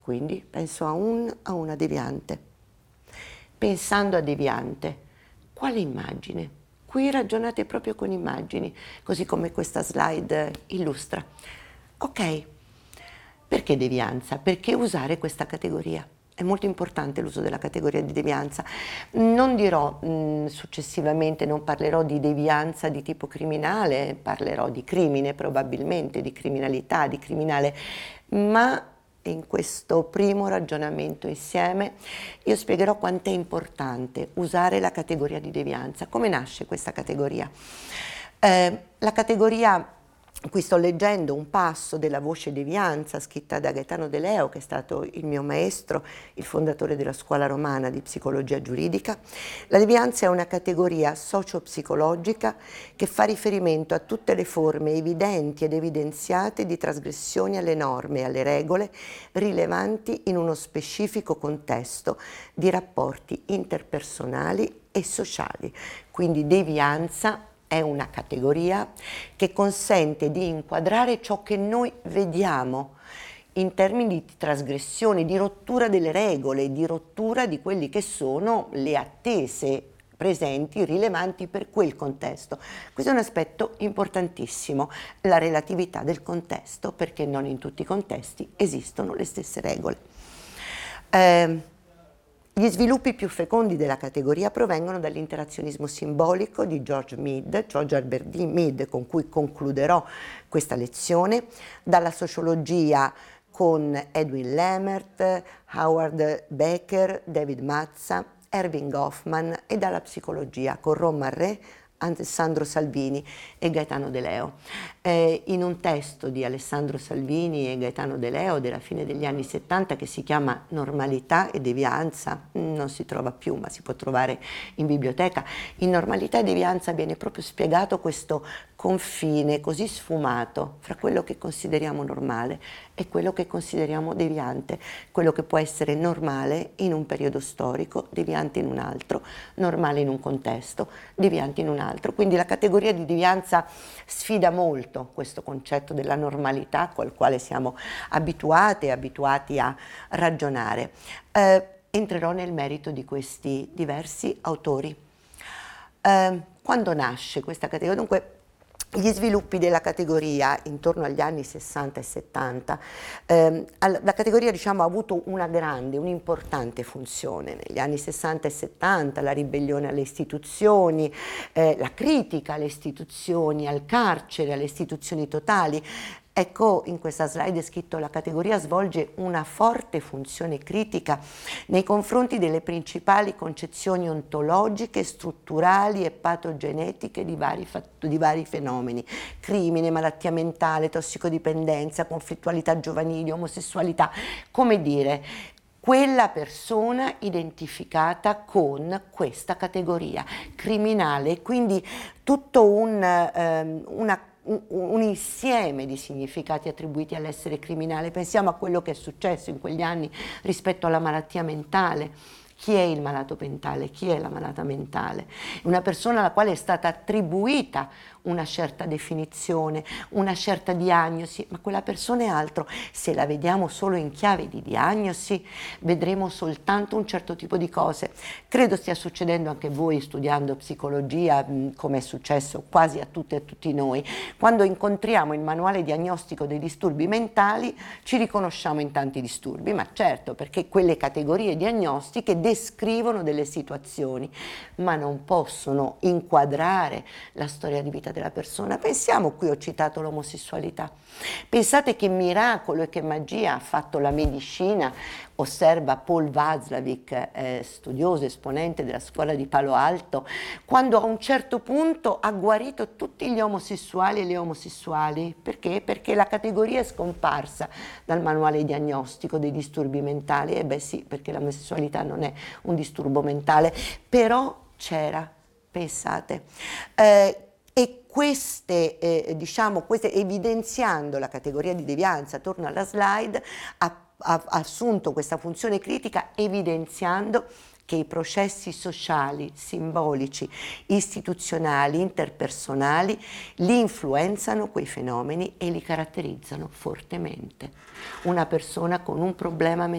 Quindi penso a una deviante. Pensando a deviante, quale immagine? Qui ragionate proprio con immagini, così come questa slide illustra. Ok, perché devianza? Perché usare questa categoria? È molto importante l'uso della categoria di devianza. Non dirò successivamente, non parlerò di devianza di tipo criminale, parlerò di crimine probabilmente, di criminalità, di criminale, ma in questo primo ragionamento insieme io spiegherò quanto è importante usare la categoria di devianza. Come nasce questa categoria? La categoria, qui sto leggendo un passo della Voce Devianza scritta da Gaetano De Leo, che è stato il mio maestro, il fondatore della scuola romana di psicologia giuridica. La devianza è una categoria socio-psicologica che fa riferimento a tutte le forme evidenti ed evidenziate di trasgressioni alle norme e alle regole rilevanti in uno specifico contesto di rapporti interpersonali e sociali. Quindi devianza è una categoria che consente di inquadrare ciò che noi vediamo in termini di trasgressione, di rottura delle regole, di rottura di quelli che sono le attese presenti, rilevanti per quel contesto. Questo è un aspetto importantissimo, la relatività del contesto, perché non in tutti i contesti esistono le stesse regole. Gli sviluppi più fecondi della categoria provengono dall'interazionismo simbolico di George Herbert Mead, con cui concluderò questa lezione, dalla sociologia con Edwin Lemert, Howard Becker, David Mazza, Erving Goffman, e dalla psicologia con Ron Marré, Alessandro Salvini e Gaetano De Leo. In un testo di Alessandro Salvini e Gaetano De Leo della fine degli anni 70 che si chiama Normalità e devianza, non si trova più ma si può trovare in biblioteca, in Normalità e devianza viene proprio spiegato questo confine così sfumato fra quello che consideriamo normale e quello che consideriamo deviante, quello che può essere normale in un periodo storico, deviante in un altro, normale in un contesto, deviante in un altro. Quindi la categoria di devianza sfida molto questo concetto della normalità col quale siamo abituati a ragionare. Entrerò nel merito di questi diversi autori. Quando nasce questa categoria? Dunque, gli sviluppi della categoria intorno agli anni 60 e 70, la categoria diciamo ha avuto un'importante funzione negli anni 60 e 70, la ribellione alle istituzioni, la critica alle istituzioni, al carcere, alle istituzioni totali. Ecco, in questa slide è scritto: la categoria svolge una forte funzione critica nei confronti delle principali concezioni ontologiche, strutturali e patogenetiche di vari fenomeni: crimine, malattia mentale, tossicodipendenza, conflittualità giovanili, omosessualità. Come dire, quella persona identificata con questa categoria criminale, quindi tutto un insieme di significati attribuiti all'essere criminale. Pensiamo a quello che è successo in quegli anni rispetto alla malattia mentale. Chi è il malato mentale? Chi è la malata mentale? Una persona alla quale è stata attribuita una certa definizione, una certa diagnosi, ma quella persona è altro. Se la vediamo solo in chiave di diagnosi, vedremo soltanto un certo tipo di cose. Credo stia succedendo anche a voi studiando psicologia, come è successo quasi a tutte e a tutti noi. Quando incontriamo il manuale diagnostico dei disturbi mentali, ci riconosciamo in tanti disturbi, ma certo, perché quelle categorie diagnostiche descrivono delle situazioni, ma non possono inquadrare la storia di vita della persona. Pensiamo, qui ho citato l'omosessualità. Pensate che miracolo e che magia ha fatto la medicina, osserva Paul Watzlawick, studioso, esponente della scuola di Palo Alto, quando a un certo punto ha guarito tutti gli omosessuali e le omosessuali. Perché? Perché la categoria è scomparsa dal manuale diagnostico dei disturbi mentali. E beh sì, perché l'omosessualità non è un disturbo mentale, però c'era, pensate. E queste, evidenziando la categoria di devianza, torno alla slide, assunto questa funzione critica evidenziando che i processi sociali, simbolici, istituzionali, interpersonali li influenzano quei fenomeni e li caratterizzano fortemente. Una persona con un problema